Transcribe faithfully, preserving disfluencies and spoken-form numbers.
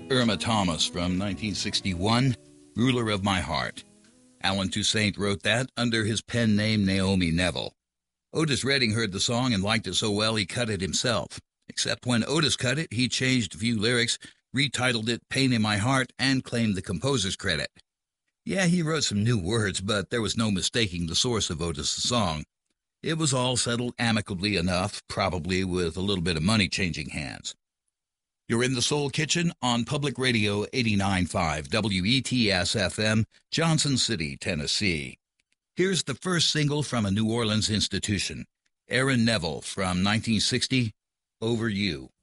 Irma Thomas from nineteen sixty-one, Ruler of My Heart. Alan Toussaint wrote that under his pen name Naomi Neville. Otis Redding heard the song and liked it so well he cut it himself. Except when Otis cut it, he changed a few lyrics, retitled it Pain in My Heart, and claimed the composer's credit. Yeah, he wrote some new words, but there was no mistaking the source of Otis' song. It was all settled amicably enough, probably with a little bit of money changing hands. You're in the Soul Kitchen on Public Radio eighty-nine point five W E T S F M, Johnson City, Tennessee. Here's the first single from a New Orleans institution, Aaron Neville from nineteen sixty, Over You.